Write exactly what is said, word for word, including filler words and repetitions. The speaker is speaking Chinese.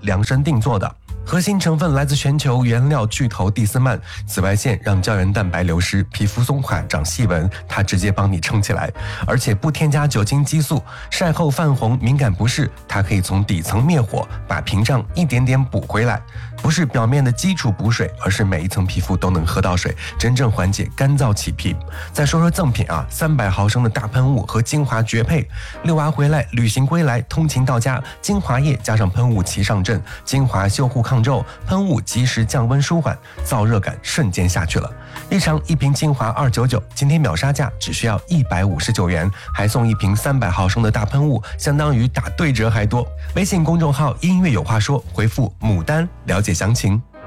量身定做的。核心成分来自全球原料巨头蒂斯曼，紫外线让胶原蛋白流失，皮肤松垮长细纹，它直接帮你撑起来，而且不添加酒精激素，晒后泛红敏感不适，它可以从底层灭火，把屏障一点点补回来。不是表面的基础补水，而是每一层皮肤都能喝到水，真正缓解干燥起皮。再说说赠品啊，三百毫升的大喷雾和精华绝配，遛娃回来，旅行归来，通勤到家，精华液加上喷雾齐上阵，精华修护抗皱，喷雾及时降温舒缓，燥热感瞬间下去了。日常一瓶精华二百九十九，今天秒杀价只需要一百五十九元，还送一瓶三百毫升的大喷雾，相当于打对折还多。微信公众号音乐有话说，回复牡丹了解详情。